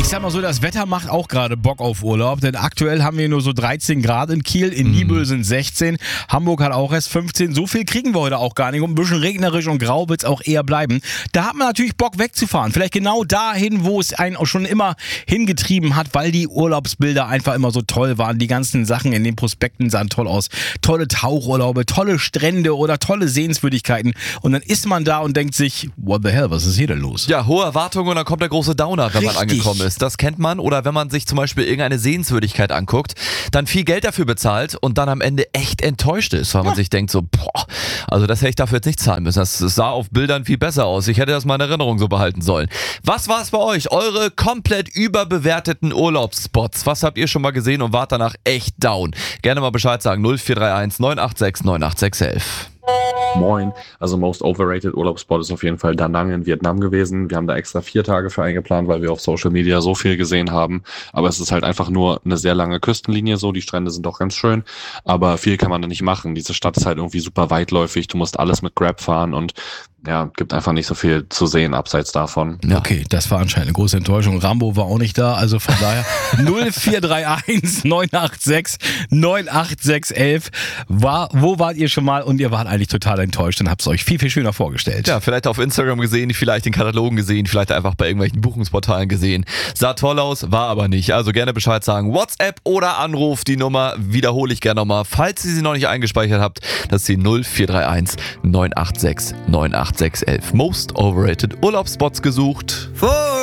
sag mal so, das Wetter macht auch gerade Bock auf Urlaub, denn aktuell haben wir nur so 13 Grad in Kiel, in Niebüll sind 16, Hamburg hat auch erst 15, so viel kriegen wir heute auch gar nicht, ein bisschen regnerisch und grau wird es auch eher bleiben. Da hat man natürlich Bock wegzufahren, vielleicht genau dahin, wo es einen auch schon immer hingetrieben hat, weil die Urlaubsbilder einfach immer so toll waren, die ganzen Sachen in den Prospekten sahen toll aus, tolle Tauchurlaube, tolle Strände oder tolle Sehenswürdigkeiten und dann ist man da und denkt sich, what the hell, was ist hier denn los? Ja, hohe Erwartungen und dann kommt der große Downer, wenn man angekommen ist. Das kennt man. Oder wenn man sich zum Beispiel irgendeine Sehenswürdigkeit anguckt, dann viel Geld dafür bezahlt und dann am Ende echt enttäuscht ist, weil man sich denkt so, boah, also das hätte ich dafür jetzt nicht zahlen müssen. Das sah auf Bildern viel besser aus. Ich hätte das mal in Erinnerung so behalten sollen. Was war es bei euch? Eure komplett überbewerteten Urlaubsspots. Was habt ihr schon mal gesehen und wart danach echt down? Gerne mal Bescheid sagen. 0431 986 98611. Moin, also most overrated Urlaubsspot ist auf jeden Fall Da Nang in Vietnam gewesen. Wir haben da extra 4 Tage für eingeplant, weil wir auf Social Media so viel gesehen haben. Aber es ist halt einfach nur eine sehr lange Küstenlinie so. Die Strände sind auch ganz schön, aber viel kann man da nicht machen. Diese Stadt ist halt irgendwie super weitläufig. Du musst alles mit Grab fahren und ja, gibt einfach nicht so viel zu sehen abseits davon. Ja. Okay, das war anscheinend eine große Enttäuschung. Rambo war auch nicht da, also von daher 0431 986 98611. Wo wart ihr schon mal und ihr wart eigentlich total enttäuscht und habt es euch viel, viel schöner vorgestellt? Ja, vielleicht auf Instagram gesehen, vielleicht in Katalogen gesehen, vielleicht einfach bei irgendwelchen Buchungsportalen gesehen. Sah toll aus, war aber nicht. Also gerne Bescheid sagen. WhatsApp oder Anruf, die Nummer wiederhole ich gerne nochmal. Falls ihr sie noch nicht eingespeichert habt, das ist die 0431 986 98611. Most overrated Urlaubsspots gesucht.